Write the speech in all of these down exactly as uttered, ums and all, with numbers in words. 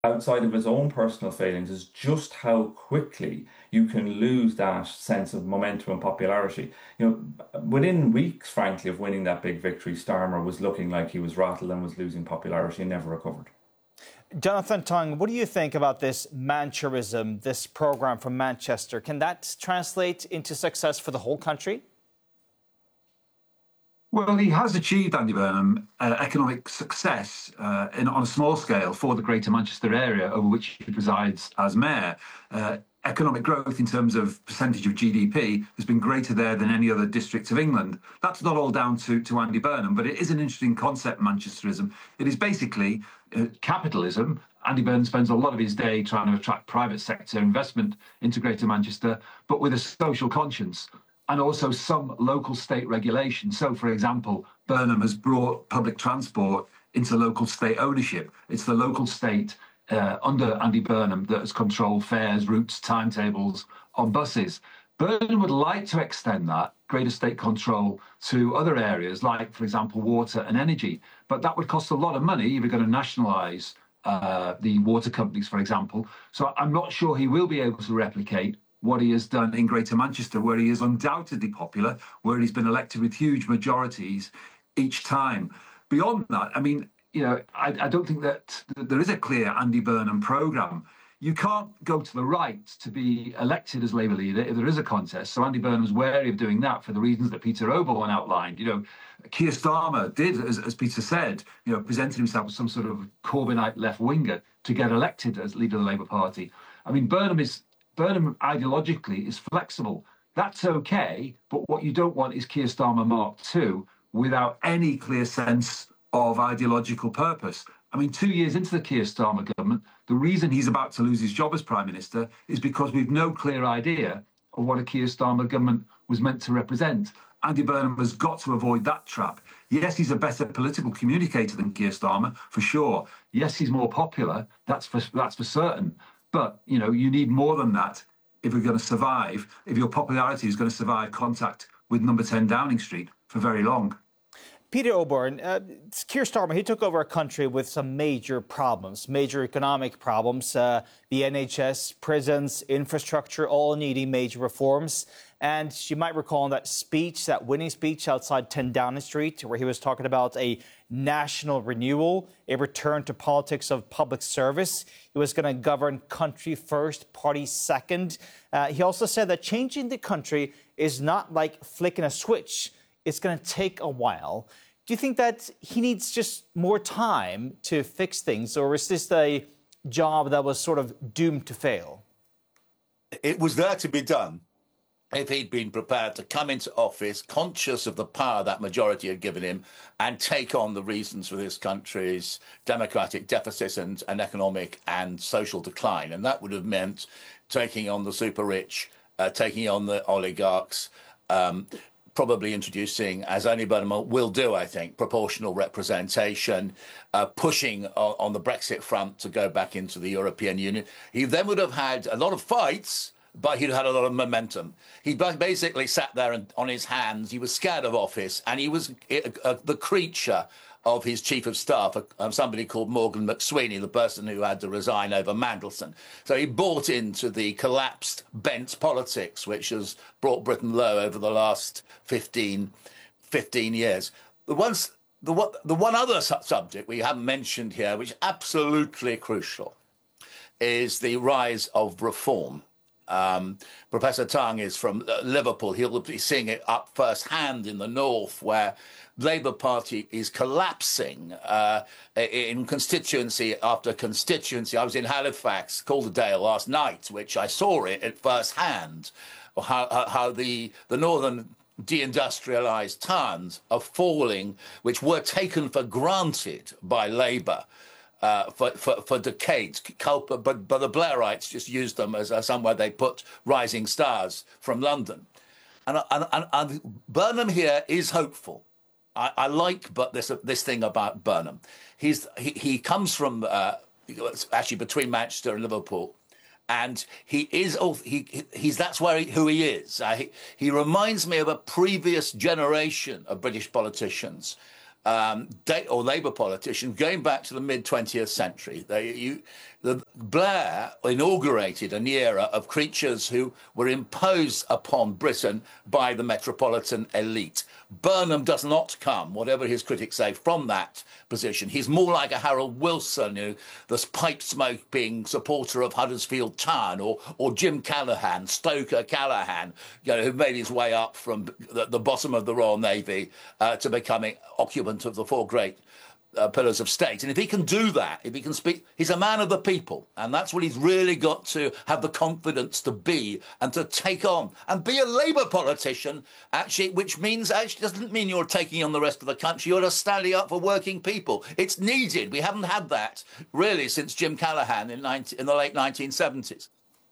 outside of his own personal failings is just how quickly you can lose that sense of momentum and popularity. You know, within weeks, frankly, of winning that big victory, Starmer was looking like he was rattled and was losing popularity and never recovered. Jonathan Tongue, what do you think about this Mancherism, this program from Manchester? Can that translate into success for the whole country? Well, he has achieved, Andy Burnham, uh, economic success uh, in, on a small scale for the Greater Manchester area over which he presides as mayor. Uh, economic growth in terms of percentage of G D P has been greater there than any other district of England. That's not all down to, to Andy Burnham, but it is an interesting concept, Manchesterism. It is basically uh, capitalism. Andy Burnham spends a lot of his day trying to attract private sector investment into Greater Manchester, but with a social conscience, and also some local state regulation. So, for example, Burnham has brought public transport into local state ownership. It's the local state uh, under Andy Burnham that has controlled fares, routes, timetables on buses. Burnham would like to extend that greater state control to other areas, like, for example, water and energy. But that would cost a lot of money if you're going to nationalise uh, the water companies, for example. So I'm not sure he will be able to replicate what he has done in Greater Manchester, where he is undoubtedly popular, where he's been elected with huge majorities each time. Beyond that, I mean, you know, I, I don't think that there is a clear Andy Burnham programme. You can't go to the right to be elected as Labour leader if there is a contest. So Andy Burnham's wary of doing that for the reasons that Peter Oborne outlined. You know, Keir Starmer did, as, as Peter said, you know, presented himself as some sort of Corbynite left-winger to get elected as leader of the Labour Party. I mean, Burnham is... Burnham ideologically is flexible. That's okay, but what you don't want is Keir Starmer Mark two without any clear sense of ideological purpose. I mean, two years into the Keir Starmer government, the reason he's about to lose his job as Prime Minister is because we've no clear idea of what a Keir Starmer government was meant to represent. Andy Burnham has got to avoid that trap. Yes, he's a better political communicator than Keir Starmer, for sure. Yes, he's more popular, that's for, that's for certain. But, you know, you need more than that if you're going to survive, if your popularity is going to survive contact with number ten Downing Street for very long. Peter Oborne, uh, Keir Starmer, he took over a country with some major problems, major economic problems, uh, the N H S, prisons, infrastructure, all needing major reforms. And you might recall in that speech, that winning speech outside ten Downing Street, where he was talking about a national renewal, a return to politics of public service. He was going to govern country first, party second. Uh, he also said that changing the country is not like flicking a switch. It's going to take a while. Do you think that he needs just more time to fix things, or is this a job that was sort of doomed to fail? It was there to be done if he'd been prepared to come into office conscious of the power that majority had given him and take on the reasons for this country's democratic deficit and, and economic and social decline. And that would have meant taking on the super rich, uh, taking on the oligarchs, um, probably introducing, as only Burnham will do, I think, proportional representation, uh, pushing on, on the Brexit front to go back into the European Union. He then would have had a lot of fights, but he'd had a lot of momentum. He basically sat there and, on his hands. He was scared of office, and he was uh, uh, the creature of his chief of staff, uh, somebody called Morgan McSweeney, the person who had to resign over Mandelson. So he bought into the collapsed bent politics, which has brought Britain low over the last fifteen, fifteen years. The, ones, the, one, the one other su subject we haven't mentioned here, which is absolutely crucial, is the rise of reform. Um, Professor Tongue is from uh, Liverpool. He'll be seeing it up firsthand in the north, where Labour Party is collapsing uh, in constituency after constituency. I was in Halifax, Calderdale last night, which I saw it at first hand, how, how the, the northern deindustrialised towns are falling, which were taken for granted by Labour uh, for, for, for decades. But, but the Blairites just used them as uh, somewhere they put rising stars from London. And, and, and, and Burnham here is hopeful. I, I like but this this thing about Burnham. He's he, he comes from uh, actually between Manchester and Liverpool, and he is he he's that's where he, who he is. Uh, he, he reminds me of a previous generation of British politicians um, or Labour politician going back to the mid twentieth century. They, you, the, Blair inaugurated an era of creatures who were imposed upon Britain by the metropolitan elite. Burnham does not come, whatever his critics say, from that position. He's more like a Harold Wilson, you know, the pipe-smoking supporter of Huddersfield Town, or or Jim Callaghan, Stoker Callaghan, you know, who made his way up from the, the bottom of the Royal Navy uh, to becoming occupant of the four great Uh, pillars of state. And if he can do that, if he can speak, he's a man of the people. And that's what he's really got to have the confidence to be and to take on and be a Labour politician, actually, which means actually doesn't mean you're taking on the rest of the country. You're just standing up for working people. It's needed. We haven't had that really since Jim Callaghan in, nineteen, in the late nineteen seventies.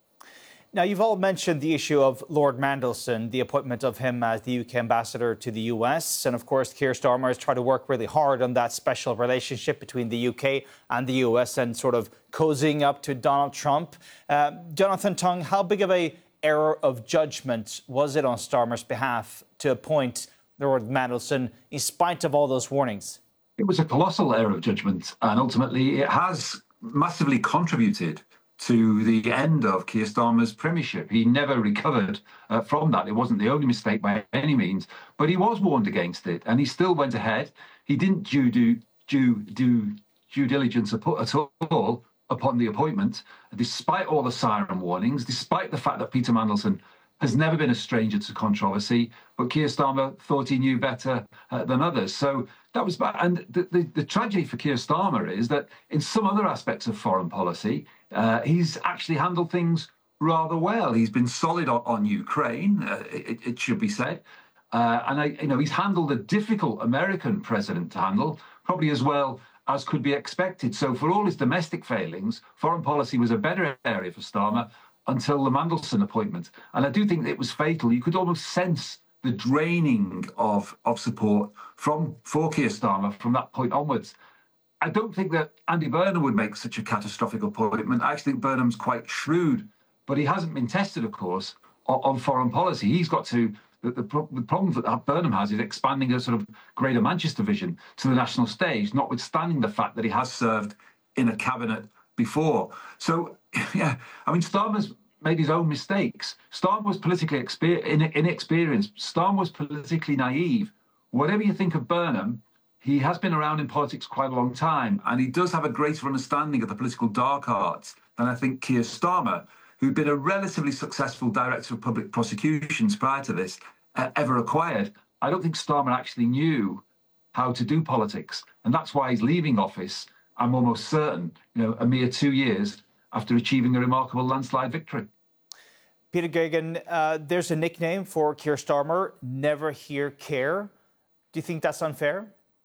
Now, you've all mentioned the issue of Lord Mandelson, the appointment of him as the U K ambassador to the U S. And of course, Keir Starmer has tried to work really hard on that special relationship between the U K and the U S and sort of cozying up to Donald Trump. Uh, Jonathan Tongue, how big of a error of judgment was it on Starmer's behalf to appoint Lord Mandelson in spite of all those warnings? It was a colossal error of judgment, and ultimately it has massively contributed to the end of Keir Starmer's premiership. He never recovered uh, from that. It wasn't the only mistake by any means, but he was warned against it, and he still went ahead. He didn't due, do, due, do due diligence at all upon the appointment, despite all the siren warnings, despite the fact that Peter Mandelson has never been a stranger to controversy, but Keir Starmer thought he knew better uh, than others. So that was bad. And the, the, the tragedy for Keir Starmer is that in some other aspects of foreign policy, uh, he's actually handled things rather well. He's been solid on, on Ukraine, uh, it, it should be said. Uh, and, I, you know, he's handled a difficult American president to handle, probably as well as could be expected. So for all his domestic failings, foreign policy was a better area for Starmer until the Mandelson appointment. And I do think it was fatal. You could almost sense the draining of, of support from for Keir Starmer from that point onwards. I don't think that Andy Burnham would make such a catastrophic appointment. I actually think Burnham's quite shrewd, but he hasn't been tested, of course, on, on foreign policy. He's got to, the, the, the problem that Burnham has is expanding a sort of Greater Manchester vision to the national stage, notwithstanding the fact that he has served in a cabinet before. So, yeah, I mean, Starmer's made his own mistakes. Starmer was politically exper- inexperienced. Starmer was politically naive. Whatever you think of Burnham, he has been around in politics quite a long time, and he does have a greater understanding of the political dark arts than I think Keir Starmer, who'd been a relatively successful director of public prosecutions prior to this, uh, ever acquired. I don't think Starmer actually knew how to do politics, and that's why he's leaving office, I'm almost certain, you know, a mere two years after achieving a remarkable landslide victory. Peter Geoghegan, uh, there's a nickname for Keir Starmer, Never Hear Care. Do you think that's unfair?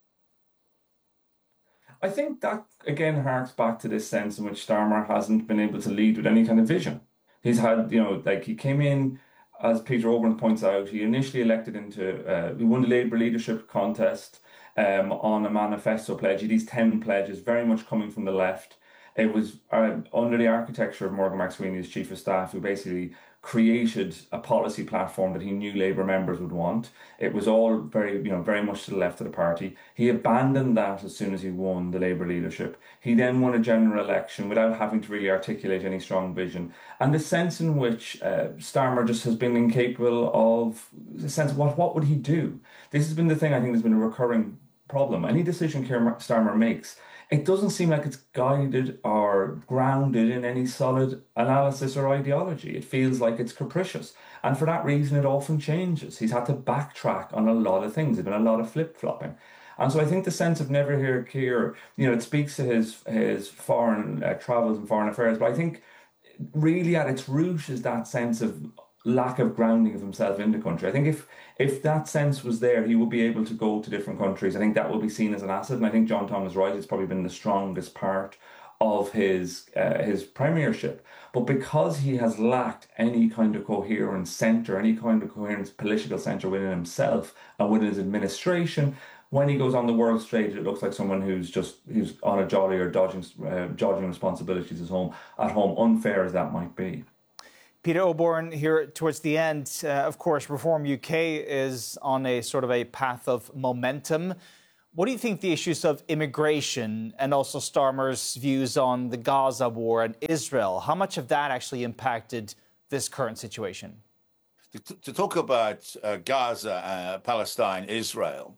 I think that, again, harks back to this sense in which Starmer hasn't been able to lead with any kind of vision. He's had, you know, like he came in, as Peter Oborne points out, he initially elected into, uh, he won the Labour leadership contest um, on a manifesto pledge. He had these ten pledges, very much coming from the left. It was uh, under the architecture of Morgan McSweeney as Chief of Staff, who basically created a policy platform that he knew Labour members would want. It was all very, you know, very much to the left of the party. He abandoned that as soon as he won the Labour leadership. He then won a general election without having to really articulate any strong vision. And the sense in which uh, Starmer just has been incapable of, the sense of what, what would he do? This has been the thing I think has been a recurring problem. Any decision Keir Starmer makes, it doesn't seem like it's guided or grounded in any solid analysis or ideology. It feels like it's capricious. And for that reason, it often changes. He's had to backtrack on a lot of things. There's been a lot of flip-flopping. And so I think the sense of Never Hear Keir, you know, it speaks to his, his foreign uh, travels and foreign affairs. But I think really at its root is that sense of lack of grounding of himself in the country. I think if if that sense was there, he would be able to go to different countries. I think that will be seen as an asset. And I think John Tom is right. It's probably been the strongest part of his uh, his premiership. But because he has lacked any kind of coherent centre, any kind of coherent political centre within himself and within his administration, when he goes on the world stage, it looks like someone who's just who's on a jolly or dodging uh, dodging responsibilities at home. At home, unfair as that might be. Peter Oborne, here towards the end, uh, of course, Reform U K is on a sort of a path of momentum. What do you think the issues of immigration and also Starmer's views on the Gaza war and Israel, how much of that actually impacted this current situation? To, to talk about uh, Gaza, uh, Palestine, Israel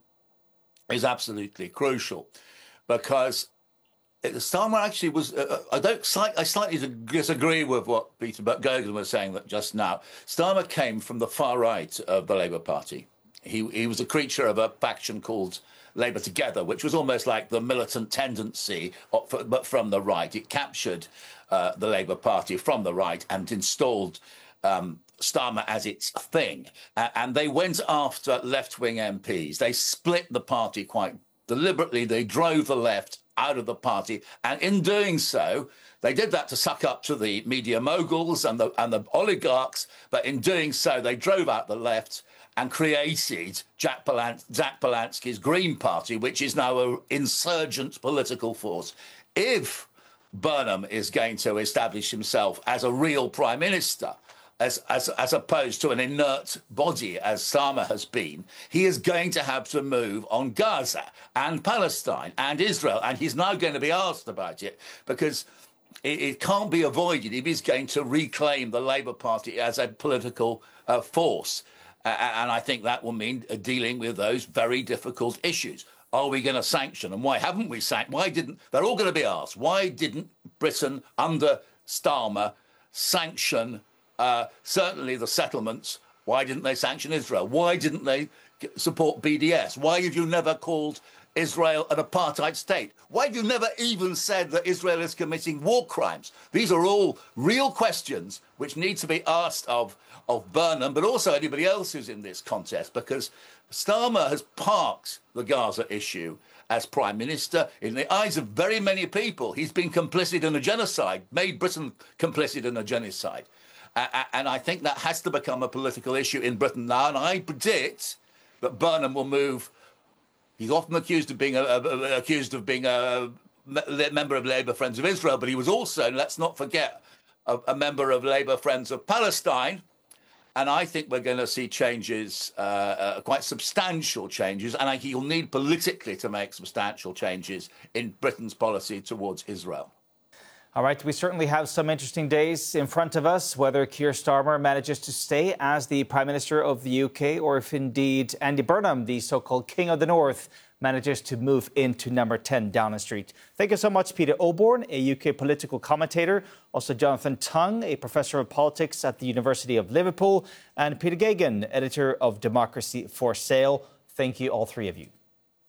is absolutely crucial, because Starmer actually was, uh, I don't, I slightly disagree with what Peter Gergen was saying that just now. Starmer came from the far right of the Labour Party. He, he was a creature of a faction called Labour Together, which was almost like the militant tendency, but from the right. It captured uh, the Labour Party from the right and installed um, Starmer as its thing. Uh, and they went after left-wing M Ps. They split the party quite deliberately. They drove the left out of the party. And in doing so, they did that to suck up to the media moguls and the, and the oligarchs. But in doing so, they drove out the left and created Jack, Palans- Jack Polanski's Green Party, which is now an insurgent political force. If Burnham is going to establish himself as a real prime minister, as, as, as opposed to an inert body, as Starmer has been, he is going to have to move on Gaza and Palestine and Israel. And he's now going to be asked about it, because it, it can't be avoided if he's going to reclaim the Labour Party as a political uh, force. Uh, and I think that will mean uh, dealing with those very difficult issues. Are we going to sanction? And why haven't we sanctioned? Why didn't, they're all going to be asked, why didn't Britain under Starmer sanction uh, certainly the settlements? Why didn't they sanction Israel? Why didn't they support B D S? Why have you never called Israel an apartheid state? Why have you never even said that Israel is committing war crimes? These are all real questions which need to be asked of, of Burnham, but also anybody else who's in this contest, because Starmer has parked the Gaza issue as Prime Minister. In the eyes of very many people, he's been complicit in a genocide, made Britain complicit in a genocide. Uh, and I think that has to become a political issue in Britain now, and I predict that Burnham will move. He's often accused of being a, a, accused of being a member of Labour Friends of Israel, but he was also, let's not forget, a, a member of Labour Friends of Palestine. And I think we're going to see changes, uh, uh, quite substantial changes, and I, he'll need politically to make substantial changes in Britain's policy towards Israel. All right, we certainly have some interesting days in front of us, whether Keir Starmer manages to stay as the Prime Minister of the U K, or if indeed Andy Burnham, the so-called King of the North, manages to move into number ten Downing Street. Thank you so much, Peter Oborne, a U K political commentator, also Jonathan Tongue, a professor of politics at the University of Liverpool, and Peter Geoghegan, editor of Democracy for Sale. Thank you, all three of you.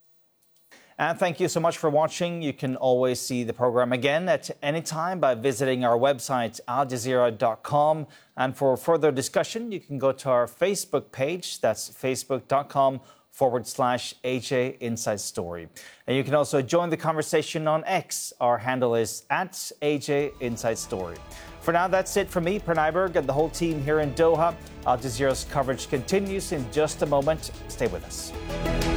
And thank you so much for watching. You can always see the program again at any time by visiting our website, al jazeera dot com. And for further discussion, you can go to our Facebook page. That's facebook.com forward slash AJ Inside Story. And you can also join the conversation on X. Our handle is at A J Inside Story. For now, that's it from me, Pranay Berg, and the whole team here in Doha. Al Jazeera's coverage continues in just a moment. Stay with us.